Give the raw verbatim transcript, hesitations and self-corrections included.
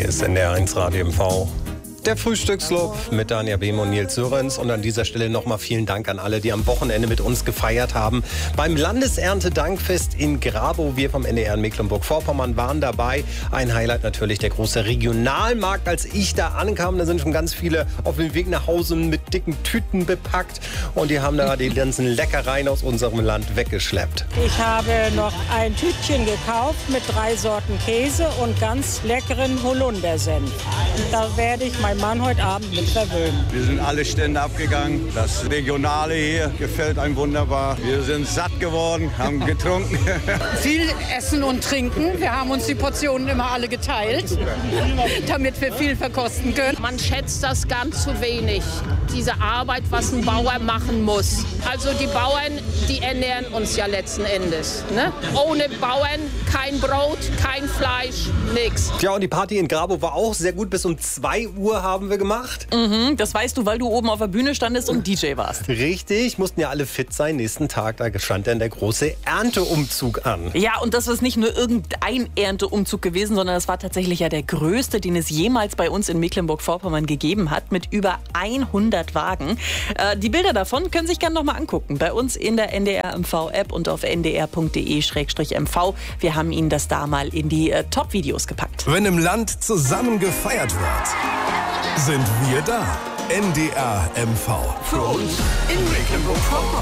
Hier ist N D R eins Radio M V. Der Frühstücksclub mit Dania Behm und Nils Sörensen. Und an dieser Stelle nochmal vielen Dank an alle, die am Wochenende mit uns gefeiert haben. Beim Landeserntedankfest in Grabow. Wir vom N D R in Mecklenburg-Vorpommern waren dabei. Ein Highlight natürlich der große Regionalmarkt. Als ich da ankam, da sind schon ganz viele auf dem Weg nach Hause mit dicken Tüten bepackt. Und die haben da die ganzen Leckereien aus unserem Land weggeschleppt. Ich habe noch ein Tütchen gekauft mit drei Sorten Käse und ganz leckeren Holundersenf. Da werde ich mein Mann heute Abend mit verwöhnen. Wir sind alle Stände abgegangen. Das Regionale hier gefällt einem wunderbar. Wir sind satt geworden, haben getrunken. Viel essen und trinken. Wir haben uns die Portionen immer alle geteilt, damit wir viel verkosten können. Man schätzt das ganz zu wenig, diese Arbeit, was ein Bauer machen muss. Also die Bauern, die ernähren uns ja letzten Endes. Ne? Ohne Bauern kein Brot, kein Fleisch, nichts. Ja, und die Party in Grabow war auch sehr gut. Bis um zwei Uhr haben wir gemacht. Mhm, das weißt du, weil du oben auf der Bühne standest und D J warst. Richtig, mussten ja alle fit sein. Nächsten Tag, da stand dann der große Ernteumzug an. Ja, und das ist nicht nur irgendein Ernteumzug gewesen, sondern das war tatsächlich ja der größte, den es jemals bei uns in Mecklenburg-Vorpommern gegeben hat, mit über hundert Wagen. Äh, die Bilder davon können sich gerne noch mal angucken. Bei uns in der N D R M V-App und auf n d r punkt d e slash m v. Wir haben Ihnen das da mal in die äh, Top-Videos gepackt. Wenn im Land zusammen gefeiert wird, sind wir da. N D R M V. Für uns in Mecklenburg-Vorpommern.